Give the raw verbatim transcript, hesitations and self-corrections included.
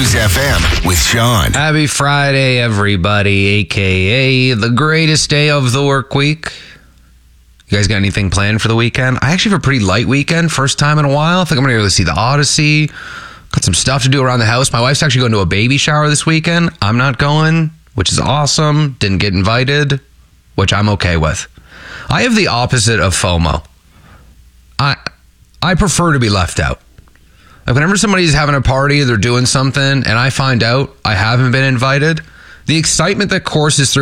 Cruise F M with Sean. Happy Friday, everybody, a k a the greatest day of the work week. You guys got anything planned for the weekend? I actually have a pretty light weekend, first time in a while. I think I'm going to go see the Odyssey. Got some stuff to do around the house. My wife's actually going to a baby shower this weekend. I'm not going, which is awesome. Didn't get invited, which I'm okay with. I have the opposite of FOMO. I I prefer to be left out. Like whenever somebody's having a party, they're doing something, and I find out I haven't been invited, the excitement that courses through